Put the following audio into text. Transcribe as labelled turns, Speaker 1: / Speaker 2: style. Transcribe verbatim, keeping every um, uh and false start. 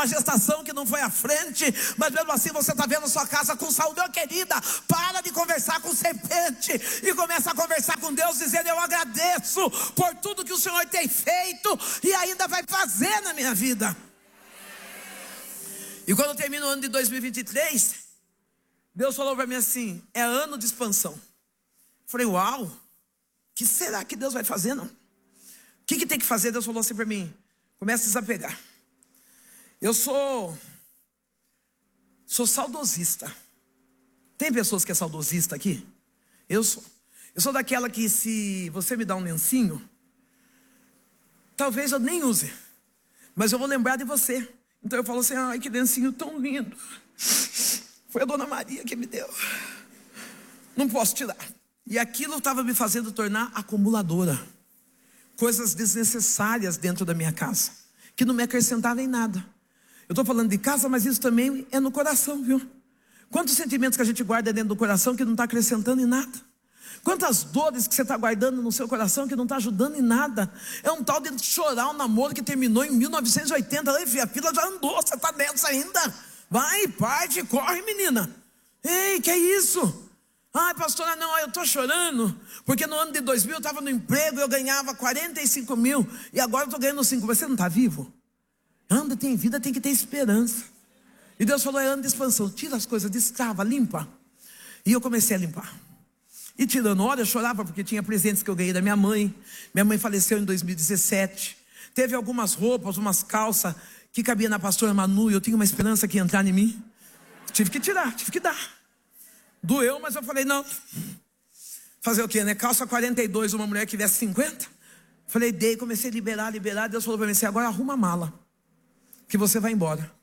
Speaker 1: uma gestação que não foi à frente, mas mesmo assim você está vendo sua casa com saúde. Meu querida, para de conversar com serpente e começa a conversar com Deus, dizendo: eu agradeço por tudo que o Senhor tem feito e ainda vai fazer na minha vida. E quando termina o ano de dois mil e vinte e três, Deus falou para mim assim: é ano de expansão. Falei: uau, o que será que Deus vai fazer? Não? O que, que tem que fazer? Deus falou assim para mim: comece a desapegar. Eu sou Sou saudosista. Tem pessoas que é saudosista aqui? Eu sou Eu sou daquela que, se você me dá um lencinho, talvez eu nem use, mas eu vou lembrar de você. Então eu falo assim: ai, que lencinho tão lindo, foi a Dona Maria que me deu, não posso tirar. E aquilo estava me fazendo tornar acumuladora. Coisas desnecessárias dentro da minha casa, que não me acrescentavam em nada. Eu estou falando de casa, mas isso também é no coração, viu? Quantos sentimentos que a gente guarda dentro do coração que não está acrescentando em nada? Quantas dores que você está guardando no seu coração que não está ajudando em nada? É um tal de chorar um namoro que terminou em mil novecentos e oitenta. Ei, filha, a fila já andou, você está nessa ainda? Vai, parte, corre, menina. Ei, que é isso? Ai, pastora, não, eu estou chorando porque no ano de dois mil eu estava no emprego e eu ganhava quarenta e cinco mil e agora eu estou ganhando cinco. Você não está vivo? Anda, tem vida, tem que ter esperança. E Deus falou: é ano de expansão, tira as coisas, destrava, limpa. E eu comecei a limpar. E tirando hora, eu chorava porque tinha presentes que eu ganhei da minha mãe. Minha mãe faleceu em dois mil e dezessete. Teve algumas roupas, umas calças que cabia na pastora Manu e eu tinha uma esperança que ia entrar em mim. Tive que tirar, tive que dar. Doeu, mas eu falei: não. Fazer o quê, né? Calça quarenta e dois, uma mulher que tivesse cinquenta. Falei, dei, comecei a liberar, liberar. Deus falou para mim assim: agora arruma a mala, que você vai embora.